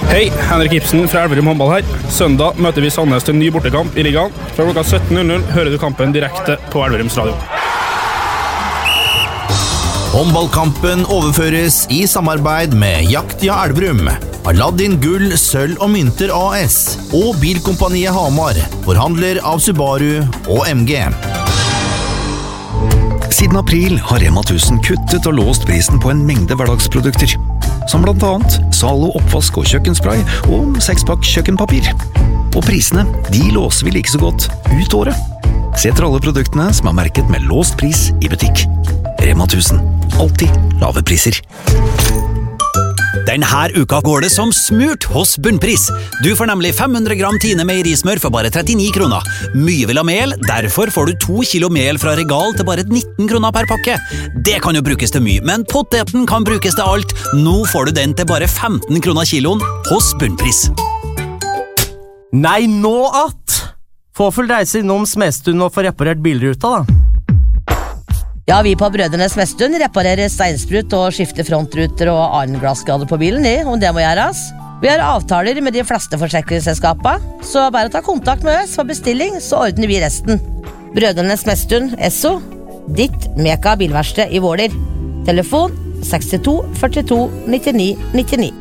Hei, Henrik Ibsen fra Elverum håndball her. Søndag møter vi Sandnes til en ny bortekamp i ligaen. Fra klokka 17:00 hører du kampen direkte på Elverums radio. Håndballkampen overføres i samarbeid med Jaktia Elverum, Aladdin Gull, Sølv og Mynter AS og Bilkompaniet Hamar, forhandler av Subaru og MG. Siden april har Rema 1000 kuttet og låst prisen på en mengde hverdagsprodukter, som blant annet Zalo oppvask og kjøkkenspray og 6-pakk kjøkkenpapir. Og prisene, de låser vi like så godt ut året. Se etter alle produktene som er merket med låst pris i butikk. Rema 1000. Alltid lave priser. Denne uka går det som smurt hos Bunnpris. Du får nemlig 500 gram Tine meierismør for bare 39 kroner. Mye vil ha mel, derfor får du 2 kilo mel fra Regal til bare 19 kroner per pakke. Det kan jo brukes til mye, men poteten kan brukes til alt. Nå får du den til bare 15 kroner kiloen hos Bunnpris. Nei, nå at! Få full reise innom Smestund og få reparert bilruta, da. Ja, vi på Brødrenes Smestund reparerer steinsprut og skifter frontruter og annen glassskade på bilen, om det må gjøres. Vi har avtaler med de fleste forsikringsselskaper, så bare ta kontakt med oss for bestilling, så ordner vi resten. Brødrenes Smestund, Esso, ditt Meka bilverksted i Våler. Telefon 62 42 99 99.